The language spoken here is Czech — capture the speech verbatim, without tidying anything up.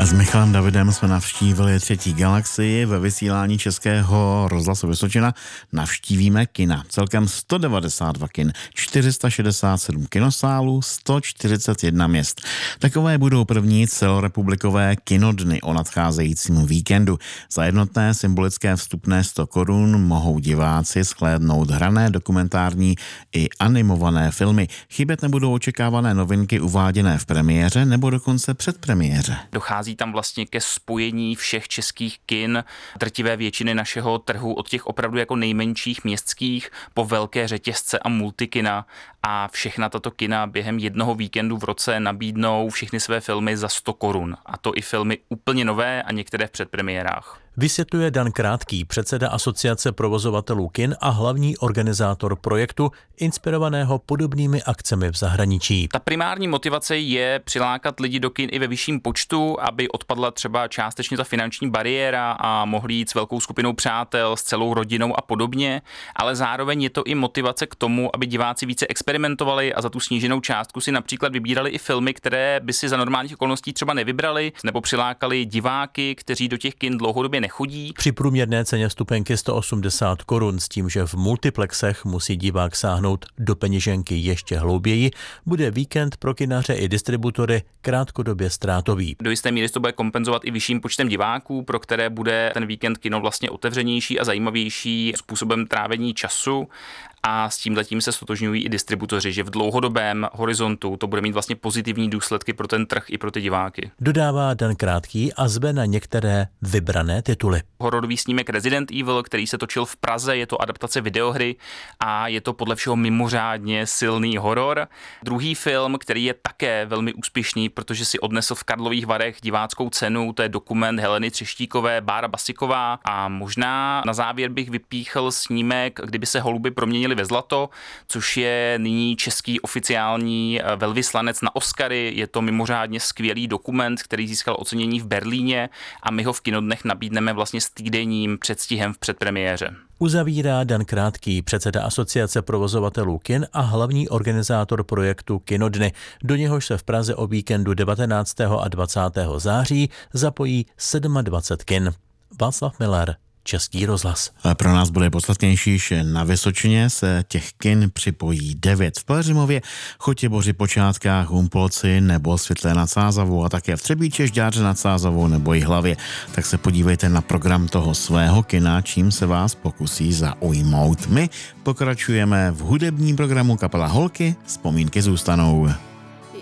S Michalem Davidem jsme navštívili třetí galaxii. Ve vysílání Českého rozhlasu Vysočina navštívíme kina. Celkem sto devadesát dva kin, čtyři sta šedesát sedm kinosálů, sto čtyřicet jedna měst. Takové budou první celorepublikové kinodny o nadcházejícím víkendu. Za jednotné symbolické vstupné sto korun mohou diváci shlédnout hrané, dokumentární i animované filmy. Chybět nebudou očekávané novinky uváděné v premiéře nebo dokonce předpremiéře. Dochází tam vlastně ke spojení všech českých kin, drtivé většiny našeho trhu, od těch opravdu jako nejmenších městských po velké řetězce a multikina, a všechna tato kina během jednoho víkendu v roce nabídnou všechny své filmy za sto korun. A to i filmy úplně nové a některé v předpremiérách. Vysvětluje Dan Krátký, předseda Asociace provozovatelů kin a hlavní organizátor projektu inspirovaného podobnými akcemi v zahraničí. Ta primární motivace je přilákat lidi do kin i ve vyšším počtu, aby odpadla třeba částečně ta finanční bariéra a mohli jít s velkou skupinou přátel, s celou rodinou a podobně, ale zároveň je to i motivace k tomu, aby diváci více experimentovali a za tu sníženou částku si například vybírali i filmy, které by si za normálních okolností třeba nevybrali, nebo přilákali diváky, kteří do těch kin dlouhodobě nechodí. Při průměrné ceně vstupenky sto osmdesát korun s tím, že v multiplexech musí divák sáhnout do peněženky ještě hlouběji, bude víkend pro kinaře i distributory krátkodobě ztrátový. Do jisté míry to bude kompenzovat i vyšším počtem diváků, pro které bude ten víkend kino vlastně otevřenější a zajímavější způsobem trávení času. A s tímhletím se stotožňují i distributoři, že v dlouhodobém horizontu to bude mít vlastně pozitivní důsledky pro ten trh i pro ty diváky. Dodává Dan Krátký a zve na některé vybrané tituly. Hororový snímek Resident Evil, který se točil v Praze, je to adaptace videohry a je to podle všeho mimořádně silný horor. Druhý film, který je také velmi úspěšný, protože si odnesl v Karlových Varech diváckou cenu, to je dokument Heleny Třeštíkové, Bára Basiková, a možná na závěr bych vypíchl snímek Kdyby se holuby proměnili ve zlato, což je nyní český oficiální velvyslanec na Oscary. Je to mimořádně skvělý dokument, který získal ocenění v Berlíně, a my ho v kinodnech nabídneme vlastně s týdenním předstihem v předpremiéře. Uzavírá Dan Krátký, předseda Asociace provozovatelů kin a hlavní organizátor projektu Kinodny. Do něhož se v Praze o víkendu devatenáctého a dvacátého září zapojí dvacet sedm kin. Václav Miller, Český rozhlas. Pro nás bude podstatnější, že na Vysočině se těch kin připojí devět. V Pelhřimově, Chotěboři, Počátkách, Humpolci nebo Světlé nad Sázavou a také v Třebíči, Žďáře nad Sázavou nebo Jihlavě. Tak se podívejte na program toho svého kina, čím se vás pokusí zaujmout. My pokračujeme v hudebním programu kapela Holky, Vzpomínky zůstanou.